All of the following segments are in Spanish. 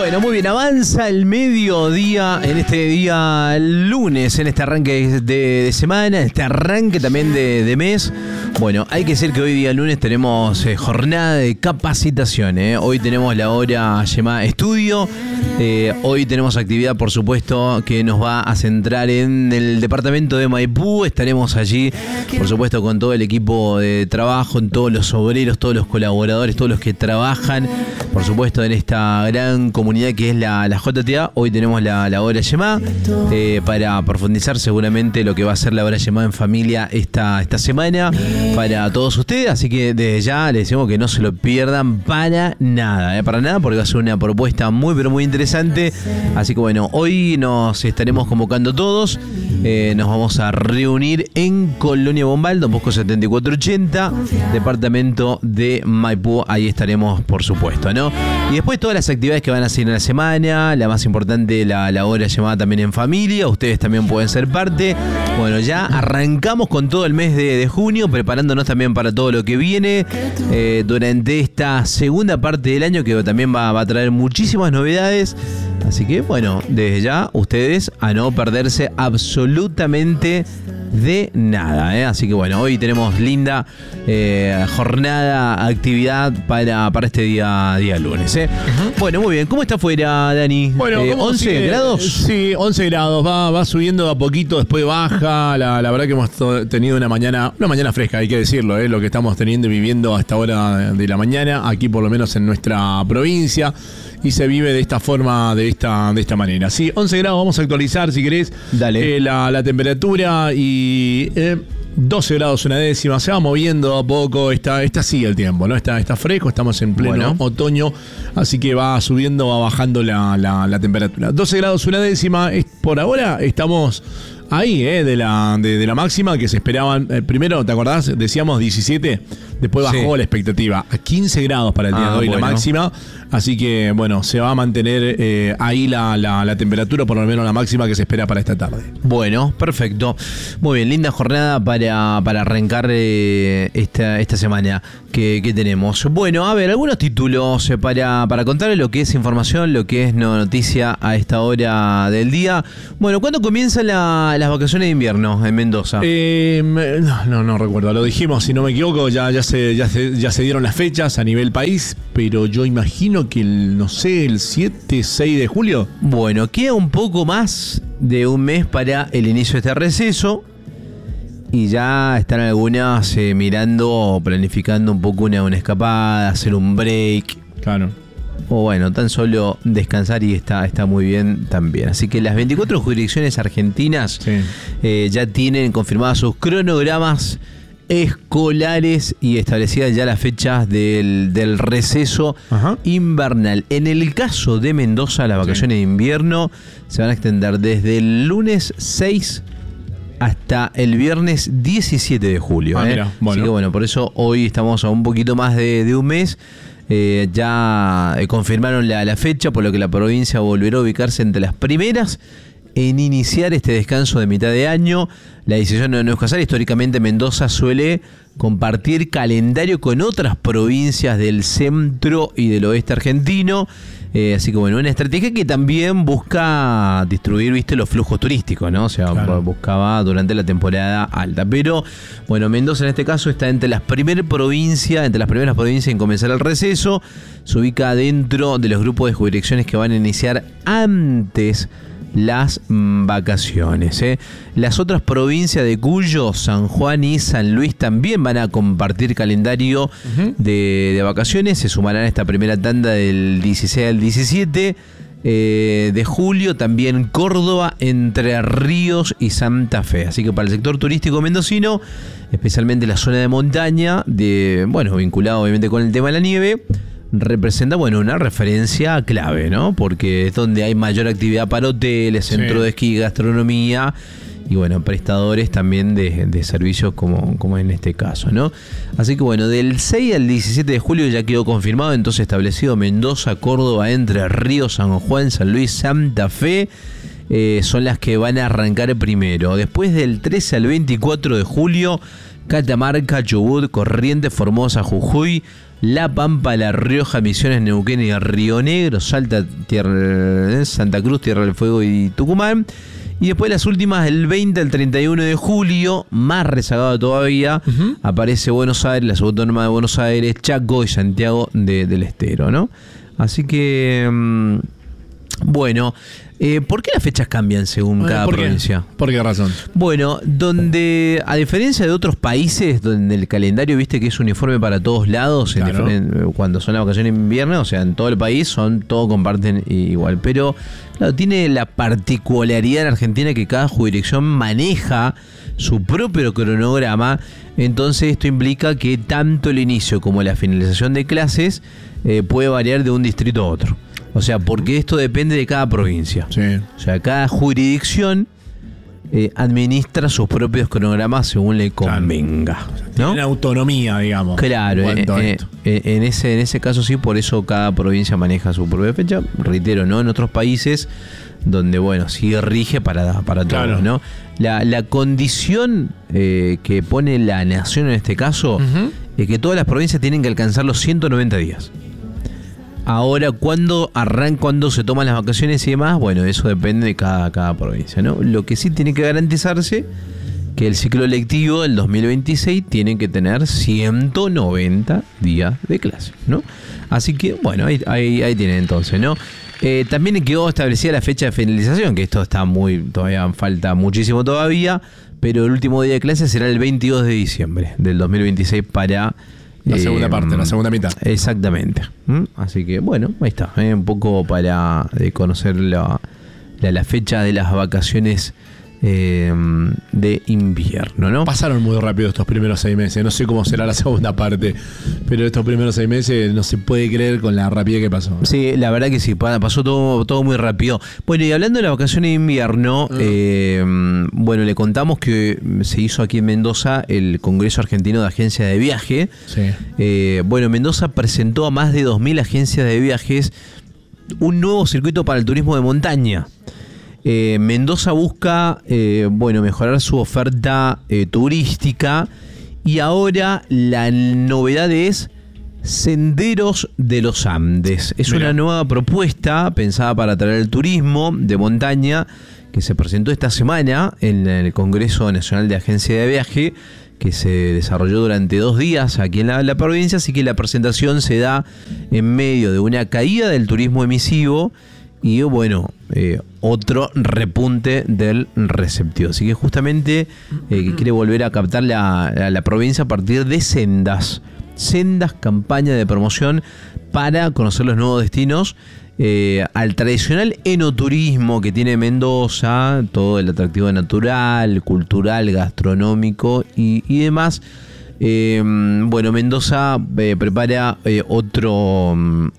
Bueno, muy bien, avanza el mediodía en este día lunes, en este arranque de semana, este arranque también de mes. Bueno, hay que decir que hoy día lunes tenemos jornada de capacitación. Hoy tenemos la hora llamada estudio. Hoy tenemos actividad, por supuesto, que nos va a centrar en el departamento de Maipú. Estaremos allí, por supuesto, con todo el equipo de trabajo, en todos los obreros, todos los colaboradores, todos los que trabajan, por supuesto, en esta gran comunidad que es la JTA. Hoy tenemos la hora llamada para profundizar seguramente lo que va a ser la hora llamada en familia esta semana para todos ustedes. Así que desde ya les decimos que no se lo pierdan para nada, porque va a ser una propuesta muy pero muy interesante. Así que bueno, hoy nos estaremos convocando todos. Nos vamos a reunir en Colonia Bombal, Don Bosco 7480, departamento de Maipú. Ahí estaremos, por supuesto, ¿no? Y después todas las actividades que van a hacer en la semana, la más importante, la hora llamada también en familia. Ustedes también pueden ser parte. Bueno, ya arrancamos con todo el mes de junio, preparándonos también para todo lo que viene durante esta segunda parte del año, que también va a traer muchísimas novedades. Así que bueno, desde ya ustedes a no perderse absolutamente de nada, Así que bueno, hoy tenemos linda jornada, actividad para este día lunes, Uh-huh. Bueno, muy bien. ¿Cómo está afuera, Dani? Bueno, 11 grados. Sí, 11 grados. Va subiendo a poquito, después baja. La verdad que hemos tenido una mañana fresca, hay que decirlo, lo que estamos teniendo y viviendo a esta hora de la mañana, aquí por lo menos en nuestra provincia. Y se vive de esta forma, de esta manera. Sí, 11 grados, vamos a actualizar si querés. Dale. La temperatura y 12 grados una décima. Se va moviendo a poco. Está así el tiempo, ¿no? Está fresco, estamos en pleno otoño. Así que va subiendo, va bajando la temperatura. 12 grados una décima. Por ahora estamos ahí, de la máxima que se esperaban. Primero, ¿te acordás? Decíamos 17, después bajó la expectativa a 15 grados para el día de hoy, la máxima. Así que, bueno, se va a mantener ahí la temperatura, por lo menos la máxima que se espera para esta tarde. Bueno, perfecto. Muy bien, linda jornada para arrancar esta semana que tenemos. Bueno, a ver, algunos títulos para contarles lo que es información, lo que es noticia a esta hora del día. Bueno, ¿cuándo comienzan las vacaciones de invierno en Mendoza? No recuerdo, lo dijimos, si no me equivoco, ya se dieron las fechas a nivel país, pero yo imagino que el 7, 6 de julio. Bueno, queda un poco más de un mes para el inicio de este receso y ya están algunas mirando o planificando un poco una escapada, hacer un break. Claro. O bueno, tan solo descansar y está muy bien también. Así que las 24 jurisdicciones argentinas ya tienen confirmadas sus cronogramas escolares y establecidas ya las fechas del receso invernal. En el caso de Mendoza, las vacaciones de invierno se van a extender desde el lunes 6 hasta el viernes 17 de julio. Mira, bueno. Así que bueno, por eso hoy estamos a un poquito más de un mes. Ya confirmaron la fecha, por lo que la provincia volverá a ubicarse entre las primeras en iniciar este descanso de mitad de año. La decisión no es casual. Históricamente Mendoza suele compartir calendario con otras provincias del centro y del oeste argentino. Así que bueno, una estrategia que también busca distribuir, los flujos turísticos, ¿no? O sea, buscaba durante la temporada alta. Pero bueno, Mendoza en este caso está entre las primeras provincias en comenzar el receso. Se ubica dentro de los grupos de jurisdicciones que van a iniciar antes las vacaciones. Las otras provincias de Cuyo, San Juan y San Luis también van a compartir calendario de vacaciones. Se sumarán a esta primera tanda del 16 al 17 de julio. También Córdoba, Entre Ríos y Santa Fe. Así que para el sector turístico mendocino, especialmente la zona de montaña, vinculado obviamente con el tema de la nieve, representa una referencia clave, ¿no? Porque es donde hay mayor actividad para hoteles, centro de esquí, gastronomía y prestadores también de servicios como en este caso, ¿no? Así que del 6 al 17 de julio ya quedó confirmado, entonces establecido Mendoza, Córdoba, Entre Ríos, San Juan, San Luis, Santa Fe. Son las que van a arrancar primero. Después del 13 al 24 de julio, Catamarca, Chubut, Corrientes, Formosa, Jujuy, La Pampa, La Rioja, Misiones, Neuquén y Río Negro, Salta, Santa Cruz, Tierra del Fuego y Tucumán. Y después las últimas, del 20 al 31 de julio, más rezagado todavía, aparece Buenos Aires, la subautónoma de Buenos Aires, Chaco y Santiago del Estero, ¿no? Así que, bueno, ¿por qué las fechas cambian según cada provincia? ¿Por qué razón? Bueno, donde, a diferencia de otros países, donde el calendario, viste que es uniforme para todos lados, claro, cuando son las vacaciones de invierno, o sea, en todo el país todos comparten igual. Pero, claro, tiene la particularidad en Argentina que cada jurisdicción maneja su propio cronograma. Entonces esto implica que tanto el inicio como la finalización de clases puede variar de un distrito a otro. O sea, porque esto depende de cada provincia. Sí. O sea, cada jurisdicción administra sus propios cronogramas según le convenga. Claro. ¿No? Tienen autonomía, digamos. Claro, en ese caso sí, por eso cada provincia maneja su propia fecha. Reitero, ¿no? En otros países donde, bueno, sí rige para todos, claro, ¿no? La condición que pone la nación en este caso es que todas las provincias tienen que alcanzar los 190 días. Ahora, ¿cuándo se toman las vacaciones y demás? Bueno, eso depende de cada provincia, ¿no? Lo que sí tiene que garantizarse que el ciclo lectivo del 2026 tiene que tener 190 días de clase, ¿no? Así que, bueno, ahí tienen entonces, ¿no? También quedó establecida la fecha de finalización, que esto está todavía falta muchísimo todavía, pero el último día de clase será el 22 de diciembre del 2026 para... La segunda parte, la segunda mitad. Exactamente. Así que, bueno, ahí está. Un poco para conocer la fecha de las vacaciones de invierno, ¿no? Pasaron muy rápido estos primeros 6 meses. No sé cómo será la segunda parte, pero estos primeros 6 meses no se puede creer con la rapidez que pasó. Sí, la verdad que sí, pasó todo muy rápido. Bueno, y hablando de las vacaciones de invierno, bueno, le contamos que se hizo aquí en Mendoza el Congreso Argentino de Agencias de Viaje. Sí. Bueno, Mendoza presentó a más de 2.000 agencias de viajes un nuevo circuito para el turismo de montaña. Mendoza busca mejorar su oferta turística, y ahora la novedad es Senderos de los Andes. Es una nueva propuesta pensada para atraer el turismo de montaña que se presentó esta semana en el Congreso Nacional de Agencias de Viaje, que se desarrolló durante 2 días aquí en la provincia. Así que la presentación se da en medio de una caída del turismo emisivo y, bueno, otro repunte del receptivo. Así que justamente quiere volver a captar la provincia a partir de sendas campañas de promoción para conocer los nuevos destinos, al tradicional enoturismo que tiene Mendoza, todo el atractivo natural, cultural, gastronómico y demás. Bueno, Mendoza prepara otro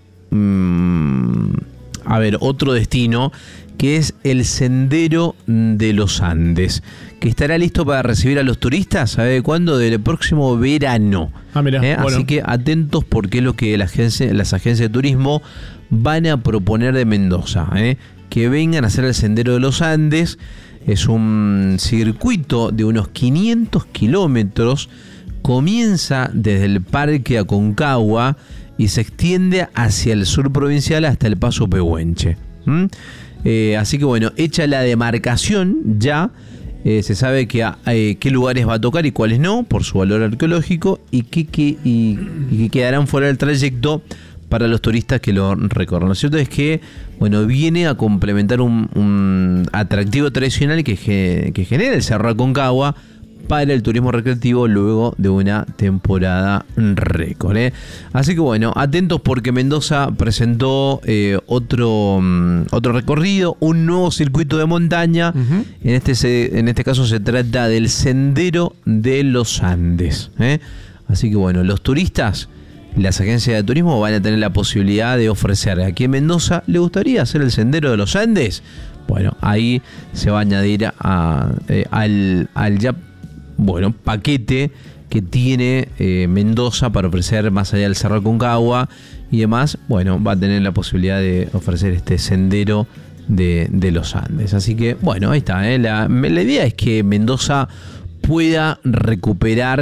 destino, que es el Sendero de los Andes, que estará listo para recibir a los turistas, ¿sabe cuándo? Del próximo verano. Mirá, bueno. Así que atentos, porque es lo que las agencias de turismo van a proponer de Mendoza, que vengan a hacer el Sendero de los Andes. Es un circuito de unos 500 kilómetros, comienza desde el Parque Aconcagua y se extiende hacia el sur provincial hasta el Paso Pehuenche. Así que, bueno, hecha la demarcación ya, se sabe qué lugares va a tocar y cuáles no, por su valor arqueológico, y que quedarán fuera del trayecto para los turistas que lo recorran. Lo cierto es que, bueno, viene a complementar un atractivo tradicional que genera el Cerro Aconcagua para el turismo recreativo luego de una temporada récord. Así que, bueno, atentos, porque Mendoza presentó otro recorrido, un nuevo circuito de montaña. En este caso se trata del Sendero de los Andes. Así que, bueno, los turistas, las agencias de turismo van a tener la posibilidad de ofrecer aquí en Mendoza. ¿Le gustaría hacer el Sendero de los Andes? Bueno, ahí se va a añadir al ya paquete que tiene Mendoza para ofrecer más allá del Cerro Aconcagua y demás. Bueno, va a tener la posibilidad de ofrecer este Sendero de los Andes. Así que, bueno, ahí está. La idea es que Mendoza pueda recuperar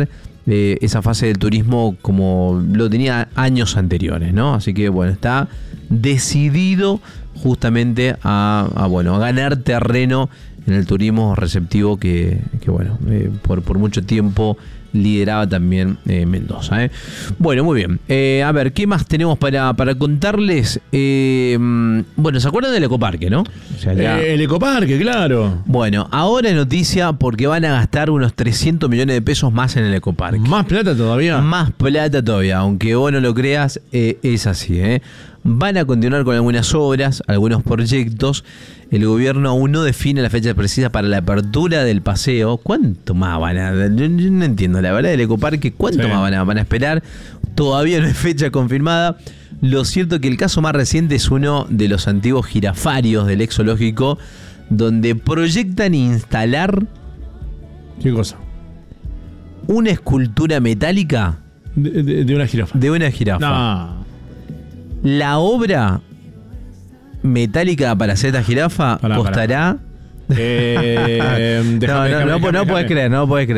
esa fase del turismo como lo tenía años anteriores, ¿no? Así que bueno, está decidido justamente a ganar terreno en el turismo receptivo que por mucho tiempo lideraba también Mendoza. Bueno, muy bien. A ver, ¿qué más tenemos para contarles? Bueno, ¿se acuerdan del Ecoparque, no? O sea, el Ecoparque, claro. Bueno, ahora es noticia porque van a gastar unos 300 millones de pesos más en el Ecoparque. ¿Más plata todavía? Más plata todavía, aunque vos no lo creas, es así. Van a continuar con algunas obras, algunos proyectos. El gobierno aún no define la fecha precisa para la apertura del paseo. ¿Cuánto más van a...? Yo no entiendo, la verdad, del Ecoparque, ¿cuánto más van a esperar? Todavía no hay fecha confirmada. Lo cierto es que el caso más reciente es uno de los antiguos jirafarios del ex zoológico, donde proyectan instalar... ¿Qué cosa? Una escultura metálica... De una jirafa. De una jirafa. No. La obra metálica para hacer esta jirafa costará... No puedes creer.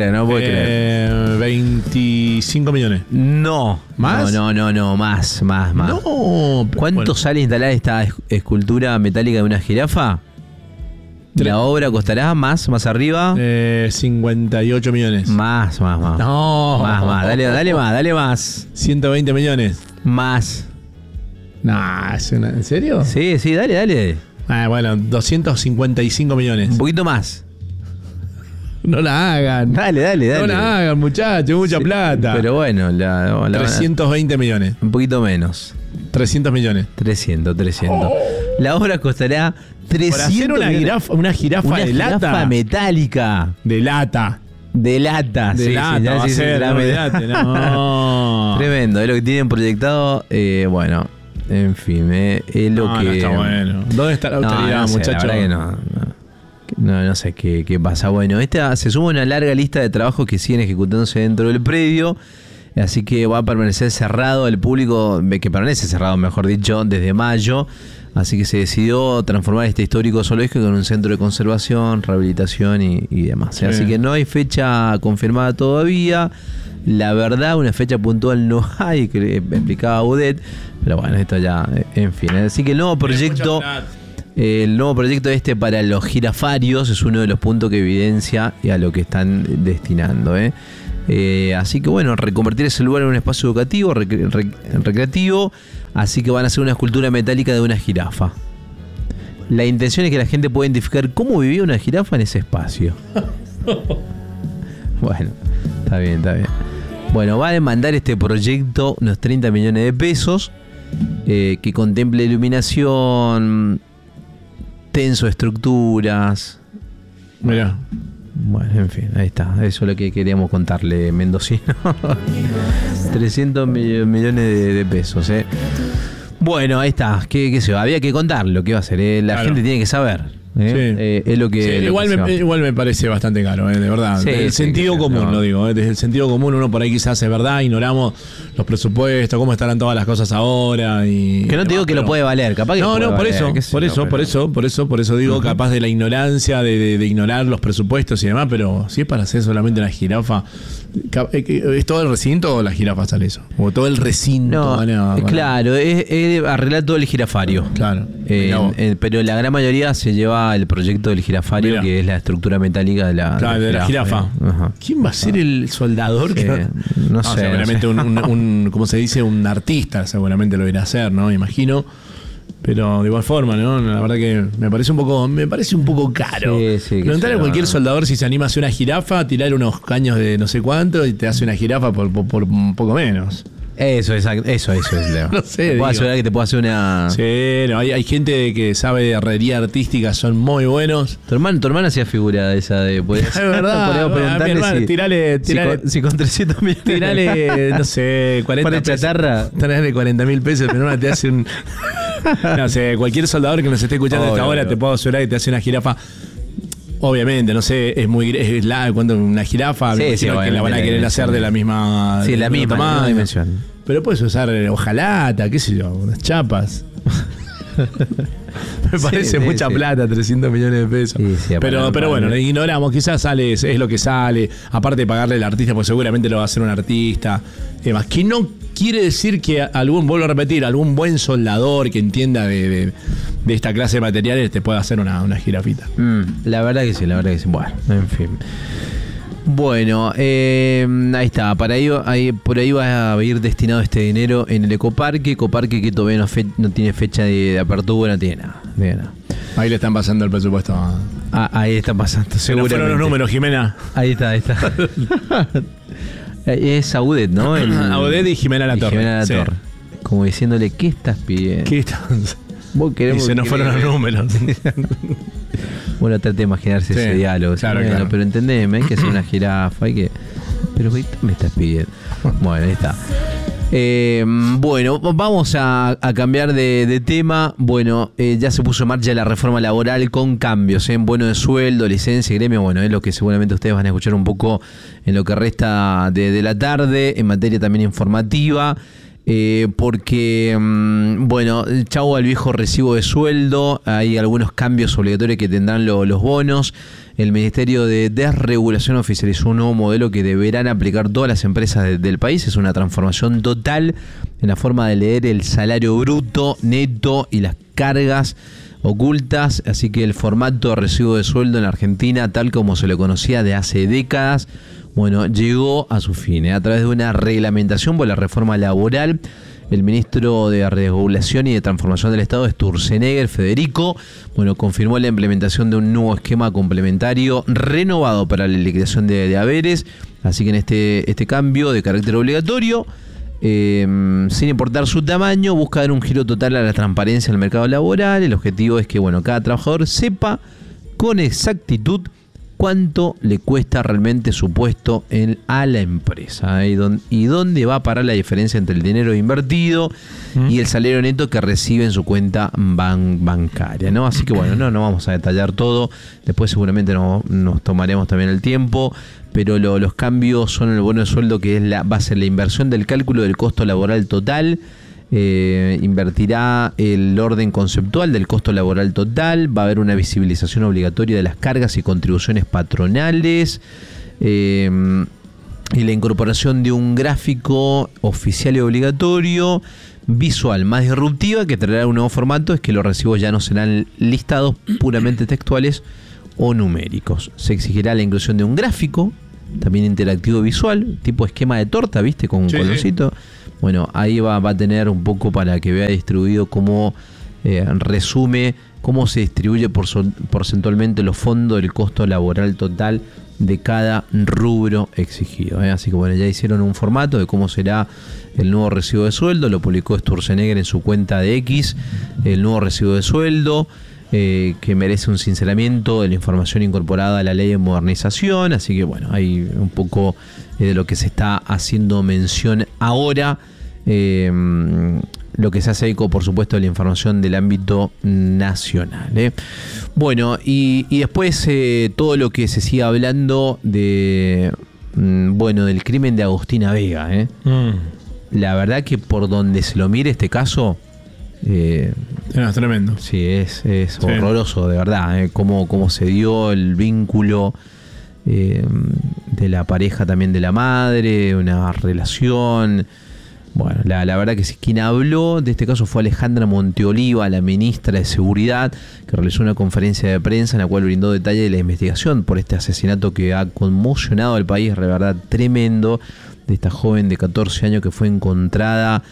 25 millones. No. ¿Más? No, más. No. ¿Cuánto sale instalar esta escultura metálica de una jirafa? La obra costará más arriba. 58 millones. Más. No. Más. Dale más. 120 millones. Más. Nah, ¿en serio? Sí, dale. Bueno, 255 millones. Un poquito más. No la hagan. Dale. No la hagan, muchachos, mucha plata. Pero bueno, 320 millones. Un poquito menos. 300 millones. 300. La obra costará 300 Para hacer una jirafa de lata. Una jirafa metálica. De lata. Va a ser, no. Tremendo, es lo que tienen proyectado. Bueno, en fin, es lo que... No está bueno. ¿Dónde está la autoridad, muchachos? La verdad que no sé qué pasa. Bueno, esta se suma una larga lista de trabajos que siguen ejecutándose dentro del predio. Así que va a permanecer cerrado al público, que permanece cerrado, mejor dicho, desde mayo. Así que se decidió transformar este histórico zoológico en un centro de conservación, rehabilitación y demás. Sí. Así que no hay fecha confirmada todavía. La verdad, una fecha puntual no hay, que explicaba Udet. Pero bueno, esto ya, en fin. Así que el nuevo proyecto para los jirafarios es uno de los puntos que evidencia y a lo que están destinando. Así que bueno, reconvertir ese lugar en un espacio educativo, recreativo. Así que van a hacer una escultura metálica de una jirafa. La intención es que la gente pueda identificar cómo vivía una jirafa en ese espacio. Bueno, está bien. Bueno, va a demandar este proyecto unos 30 millones de pesos, que contemple iluminación, tenso de estructuras. Mirá. Bueno, en fin, ahí está. Eso es lo que queríamos contarle, mendocino. 300 millones de pesos, Bueno, ahí está. ¿Qué se va? Había que contarlo. ¿Qué va a hacer? La gente tiene que saber. Sí. Es lo que. Sí, igual me parece bastante caro, de verdad. Sí, desde el sentido común, lo digo. Desde el sentido común, uno por ahí quizás es verdad, ignoramos los presupuestos, cómo estarán todas las cosas ahora. Y que no te digo que lo puede valer, capaz que. No, por eso digo, capaz de la ignorancia, de ignorar los presupuestos y demás, pero si es para hacer solamente una jirafa. ¿Es todo el recinto o la jirafa sale eso? ¿O todo el recinto? Claro, es arreglar todo el jirafario. Claro. Pero la gran mayoría se lleva el proyecto del jirafario. Mirá. Que es la estructura metálica de la jirafa. ¿Quién va a ser el soldador? No sé. Seguramente un ¿cómo se dice? Un artista seguramente lo irá a hacer, ¿no? Imagino. Pero de igual forma, ¿no? La verdad que me parece un poco caro. Sí, preguntarle a cualquier soldador si se anima a hacer una jirafa, tirar unos caños de no sé cuánto y te hace una jirafa por un poco menos. Eso es, Leo. No sé. Puedo asegurar que te puedo hacer una... Sí, no, hay gente que sabe de herrería artística, son muy buenos. Tu hermano hacía figura de esa de... Es verdad. Preguntarle tirale, si con 300 millones... Tirale, no sé, 40 para chatarra. Tirale 40.000 pesos, pero no te hace un... No sé, cualquier soldador que nos esté escuchando hasta ahora te puedo asegurar que te hace una jirafa. Obviamente, no sé, es cuando una jirafa, que la van a querer hacer de la misma... Sí, la misma dimensión. Pero puedes usar hojalata, qué sé yo, unas chapas. Me parece mucha plata, 300 millones de pesos. Sí, pero bueno, lo ignoramos. Quizás sale, es lo que sale. Aparte de pagarle al artista, pues seguramente lo va a hacer un artista. Además, que no quiere decir que vuelvo a repetir, algún buen soldador que entienda de esta clase de materiales te pueda hacer una jirafita. La verdad que sí. Bueno, en fin. Bueno, ahí está. Por ahí va a ir destinado este dinero en el Ecoparque que todavía no tiene fecha de apertura, no tiene nada. Ahí le están pasando el presupuesto. Ahí están pasando, seguramente. Fueron los números, Jimena. Ahí está. Es Audet, ¿no? Audet y Jimena Latorre. Como diciéndole, ¿qué estás pidiendo? ¿Qué estás? Vos queremos. Y se nos fueron los números. Bueno, trate de imaginarse ese diálogo. Claro. Pero entendeme, hay que hacer una jirafa, Pero ¿qué me estás pidiendo? Bueno, ahí está. Bueno, vamos a cambiar de tema. Bueno, ya se puso en marcha la reforma laboral con cambios en bono de sueldo, licencia y gremio. Bueno, es lo que seguramente ustedes van a escuchar un poco en lo que resta de la tarde, en materia también informativa. Porque, bueno, chau al viejo recibo de sueldo. Hay algunos cambios obligatorios que tendrán los bonos. El Ministerio de Desregulación oficializó un nuevo modelo que deberán aplicar todas las empresas del país. Es una transformación total en la forma de leer el salario bruto, neto y las cargas ocultas. Así que el formato de recibo de sueldo en la Argentina, tal como se lo conocía de hace décadas, bueno, llegó a su fin, a través de una reglamentación por la reforma laboral. El ministro de Regulación y de Transformación del Estado, Sturzenegger, Federico, bueno, confirmó la implementación de un nuevo esquema complementario renovado para la liquidación de haberes. Así que en este cambio de carácter obligatorio, sin importar su tamaño, busca dar un giro total a la transparencia en el mercado laboral. El objetivo es que, bueno, cada trabajador sepa con exactitud cuánto le cuesta realmente su puesto a la empresa, y dónde va a parar la diferencia entre el dinero invertido y el salario neto que recibe en su cuenta bancaria, ¿no? Así que bueno, no vamos a detallar todo, después seguramente nos tomaremos también el tiempo, pero los cambios son el bono de sueldo, que va a ser la inversión del cálculo del costo laboral total. Invertirá el orden conceptual del costo laboral total. Va a haber una visibilización obligatoria de las cargas y contribuciones patronales, y la incorporación de un gráfico oficial y obligatorio visual más disruptiva, que traerá un nuevo formato. Es que los recibos ya no serán listados puramente textuales o numéricos. Se exigirá la inclusión de un gráfico también interactivo visual, tipo esquema de torta, ¿viste? Con un colorcito. Sí. Bueno, ahí va a tener un poco para que vea distribuido cómo resume cómo se distribuye porcentualmente los fondos del costo laboral total de cada rubro exigido. Así que bueno, ya hicieron un formato de cómo será el nuevo recibo de sueldo. Lo publicó Sturzenegger en su cuenta de X, el nuevo recibo de sueldo, que merece un sinceramiento de la información incorporada a la ley de modernización. Así que bueno, hay un poco de lo que se está haciendo mención ahora. Lo que se hace eco, por supuesto, de la información del ámbito nacional. Bueno, y después todo lo que se sigue hablando del crimen de Agostina Vega. La verdad que por donde se lo mire este caso, es tremendo. Sí, es horroroso, de verdad. Cómo se dio el vínculo de la pareja también de la madre, una relación. Bueno, la verdad que sí. Quien habló de este caso fue Alejandra Monteoliva, la ministra de Seguridad, que realizó una conferencia de prensa en la cual brindó detalles de la investigación por este asesinato que ha conmocionado al país, de verdad tremendo, de esta joven de 14 años que fue encontrada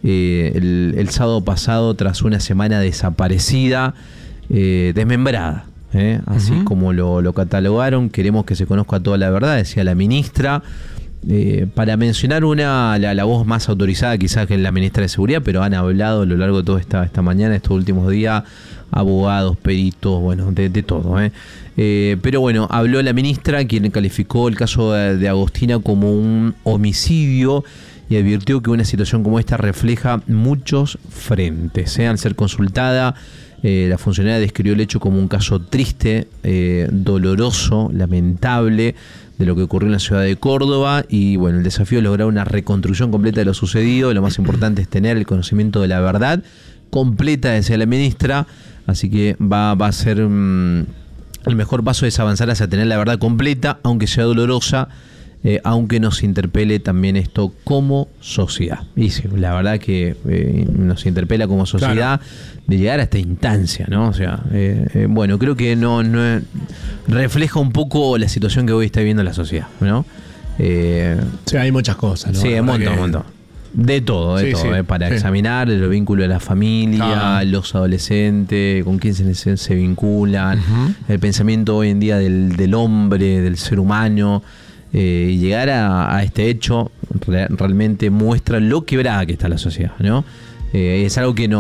el sábado pasado tras una semana desaparecida, desmembrada. Así como lo catalogaron. Queremos que se conozca toda la verdad, decía la ministra. Para mencionar la voz más autorizada quizás que es la ministra de Seguridad, pero han hablado a lo largo de toda esta mañana, estos últimos días, abogados, peritos, bueno, de todo. Pero bueno, habló la ministra, quien calificó el caso de Agostina como un homicidio y advirtió que una situación como esta refleja muchos frentes. Al ser consultada, la funcionaria describió el hecho como un caso triste, doloroso, lamentable, de lo que ocurrió en la ciudad de Córdoba. Y bueno, el desafío es lograr una reconstrucción completa de lo sucedido. Lo más importante es tener el conocimiento de la verdad completa, decía la ministra, así que va a ser el mejor paso es avanzar hacia tener la verdad completa, aunque sea dolorosa, aunque nos interpele también esto como sociedad. Y sí, la verdad que nos interpela como sociedad, claro, de llegar a esta instancia, ¿no? O sea, bueno, creo que no refleja un poco la situación que hoy está viviendo la sociedad, ¿no? Sí, hay muchas cosas, ¿no? Sí, un montón. De todo, para examinar el vínculo de la familia, claro, los adolescentes, con quién se vinculan, el pensamiento hoy en día del hombre, del ser humano. Y llegar a este hecho realmente muestra lo quebrada que está la sociedad, ¿no? Es algo que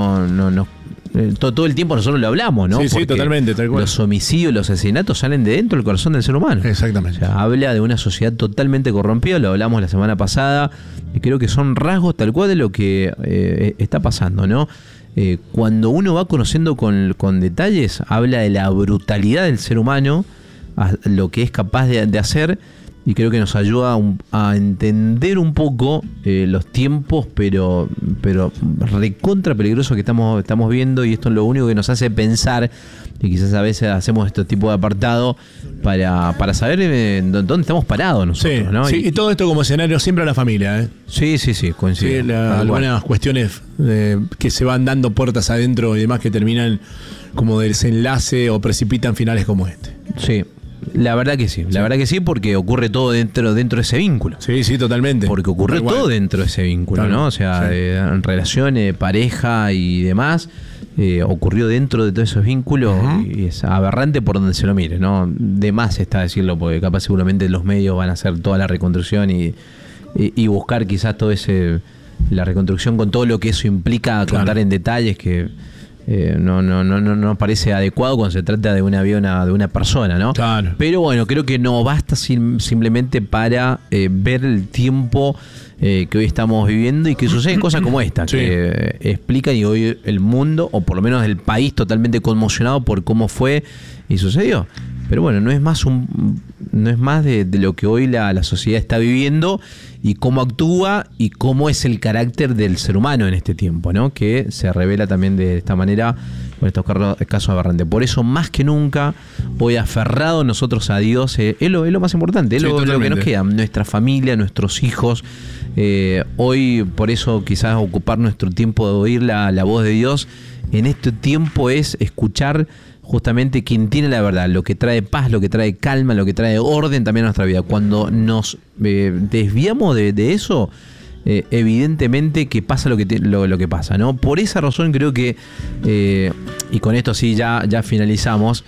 todo el tiempo nosotros lo hablamos, ¿no? Sí, totalmente, tal cual. Los homicidios, los asesinatos salen de dentro del corazón del ser humano. Exactamente. O sea, habla de una sociedad totalmente corrompida, lo hablamos la semana pasada, y creo que son rasgos tal cual de lo que está pasando, ¿no? Cuando uno va conociendo con detalles, habla de la brutalidad del ser humano, a lo que es capaz de hacer. Y creo que nos ayuda a entender un poco los tiempos, pero recontra peligroso que estamos viendo, y esto es lo único que nos hace pensar, y quizás a veces hacemos este tipo de apartado para saber dónde estamos parados nosotros, sí, ¿no? Sí, y todo esto como escenario siempre a la familia, ¿eh? Sí, coincido. Sí, algunas cuestiones que se van dando puertas adentro y demás que terminan como desenlace o precipitan finales como este. Sí. La verdad que sí, porque ocurre todo dentro de ese vínculo. Sí, totalmente. Porque ocurrió todo dentro de ese vínculo, claro, ¿no? O sea, en relaciones, pareja y demás, ocurrió dentro de todos esos vínculos, y es aberrante por donde se lo mire, ¿no? De más está decirlo, porque capaz seguramente los medios van a hacer toda la reconstrucción y buscar quizás la reconstrucción con todo lo que eso implica, contar, claro, en detalles que no parece adecuado cuando se trata de una vida de una persona, ¿no? Claro. Pero bueno, creo que no basta simplemente para ver el tiempo que hoy estamos viviendo y que suceden cosas como esta, sí, que explican, y hoy el mundo, o por lo menos el país, totalmente conmocionado por cómo fue y sucedió. Pero bueno, no es más de lo que hoy la sociedad está viviendo y cómo actúa y cómo es el carácter del ser humano en este tiempo, ¿no? Que se revela también de esta manera con estos casos aberrantes. Por eso, más que nunca, hoy aferrados nosotros a Dios, es lo más importante, es lo que nos queda, nuestra familia, nuestros hijos. Hoy, por eso, quizás ocupar nuestro tiempo de oír la voz de Dios en este tiempo es escuchar justamente quien tiene la verdad, lo que trae paz, lo que trae calma, lo que trae orden también a nuestra vida. Cuando nos desviamos de eso, evidentemente que pasa lo que pasa, ¿no? Por esa razón creo que, y con esto sí ya finalizamos,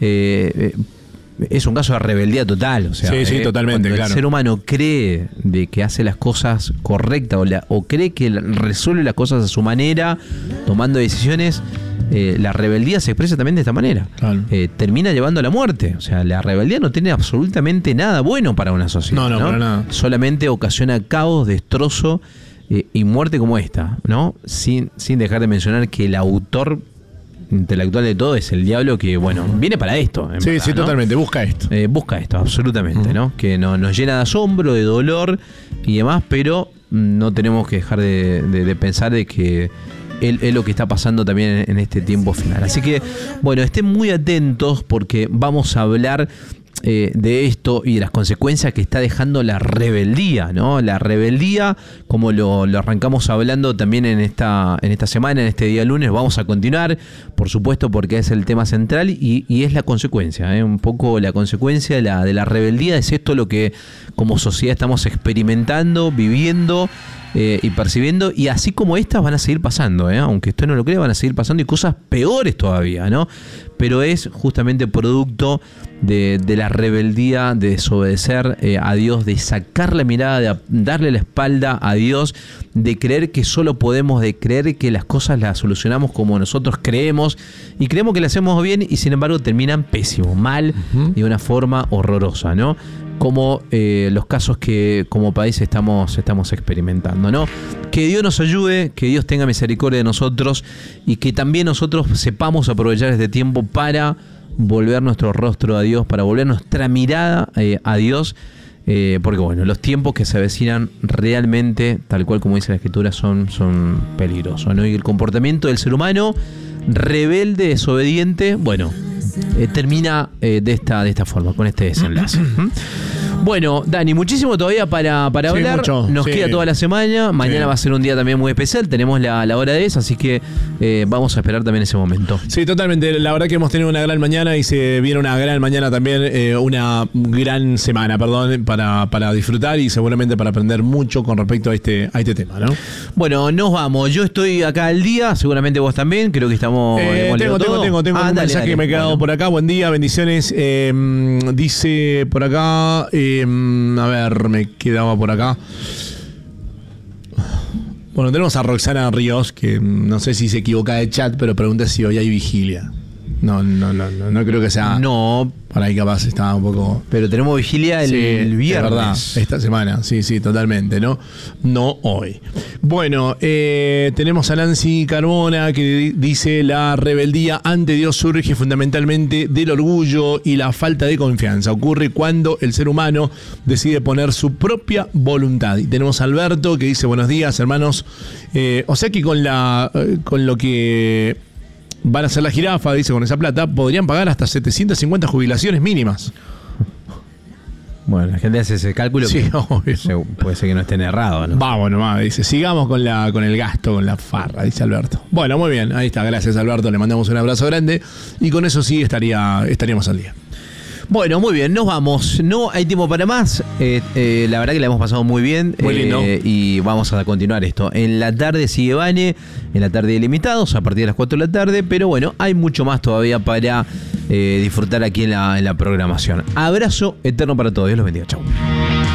es un caso de rebeldía total. O sea, sí, totalmente, cuando claro. El ser humano cree de que hace las cosas correctas o cree que resuelve las cosas a su manera, tomando decisiones. La rebeldía se expresa también de esta manera. Claro. Termina llevando a la muerte. O sea, la rebeldía no tiene absolutamente nada bueno para una sociedad. No, para nada. Solamente ocasiona caos, destrozo y muerte como esta, ¿no? Sin dejar de mencionar que el autor intelectual de todo es el diablo, que, bueno, viene para esto. Sí, verdad, sí, ¿no? Totalmente. Busca esto, absolutamente, ¿no? Que nos llena de asombro, de dolor y demás, pero no tenemos que dejar de pensar de que es lo que está pasando también en este tiempo final. Así que, bueno, estén muy atentos porque vamos a hablar de esto y de las consecuencias que está dejando la rebeldía, ¿no? La rebeldía, como lo arrancamos hablando también en esta semana, en este día lunes, vamos a continuar, por supuesto, porque es el tema central y es la consecuencia, un poco la consecuencia de la rebeldía. Es esto lo que como sociedad estamos experimentando, viviendo y percibiendo, y así como estas van a seguir pasando, aunque usted no lo crea, van a seguir pasando, y cosas peores todavía, ¿no? Pero es justamente producto de la rebeldía, de desobedecer a Dios, de sacar la mirada, de darle la espalda a Dios, de creer que solo podemos, de creer que las cosas las solucionamos como nosotros creemos, y creemos que las hacemos bien, y sin embargo terminan pésimo, mal, y de una forma horrorosa, ¿no? Como los casos que como país estamos experimentando, ¿no? Que Dios nos ayude, que Dios tenga misericordia de nosotros y que también nosotros sepamos aprovechar este tiempo para volver nuestro rostro a Dios, para volver nuestra mirada a Dios, Porque bueno, los tiempos que se avecinan realmente, tal cual como dice la escritura, son peligrosos, ¿no? Y el comportamiento del ser humano rebelde, desobediente, bueno, termina de esta forma, con este desenlace. Bueno, Dani, muchísimo todavía para hablar. Mucho, nos queda toda la semana. Mañana va a ser un día también muy especial. Tenemos la hora de eso, así que vamos a esperar también ese momento. Sí, totalmente. La verdad que hemos tenido una gran mañana y se viene una gran mañana también, una gran semana, para disfrutar y seguramente para aprender mucho con respecto a este tema, ¿no? Bueno, nos vamos. Yo estoy acá al día, seguramente vos también. Creo que estamos. Tengo un mensaje que me he quedado por acá. Buen día, bendiciones. Dice por acá. A ver, me quedaba por acá. Bueno, tenemos a Roxana Ríos, que no sé si se equivoca de chat, pero pregunta si hoy hay vigilia. No creo que sea. No. Para ahí capaz estaba un poco. Pero tenemos vigilia el viernes. Es verdad, esta semana, sí, totalmente, ¿no? No hoy. Bueno, tenemos a Nancy Carmona que dice: la rebeldía ante Dios surge fundamentalmente del orgullo y la falta de confianza. Ocurre cuando el ser humano decide poner su propia voluntad. Y tenemos a Alberto que dice: buenos días, hermanos. O sea que con lo que van a hacer la jirafa, dice, con esa plata, podrían pagar hasta 750 jubilaciones mínimas. Bueno, la gente hace ese cálculo. Sí, obvio. Puede ser que no estén errados, ¿no? Vamos nomás, dice, sigamos con el gasto, con la farra, dice Alberto. Bueno, muy bien, ahí está, gracias Alberto, le mandamos un abrazo grande y con eso sí estaríamos al día. Bueno, muy bien, nos vamos. No hay tiempo para más. La verdad que la hemos pasado muy bien. Muy lindo. Y vamos a continuar esto. En la tarde sigue Vane, en la tarde Ilimitados, a partir de las 4 de la tarde. Pero bueno, hay mucho más todavía para disfrutar aquí en la programación. Abrazo eterno para todos. Dios los bendiga. Chau.